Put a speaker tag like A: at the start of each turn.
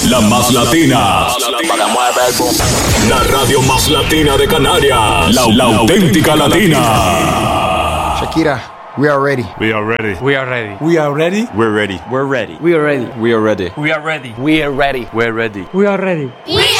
A: La más latina. La radio más latina de Canarias. La auténtica latina.
B: Shakira, we are ready.
C: We are ready.
D: We are ready.
C: We are ready.
E: We're ready.
D: We're ready.
F: We are ready.
E: We are ready.
D: We are ready.
F: We are ready.
E: We're ready.
F: We are ready.
G: We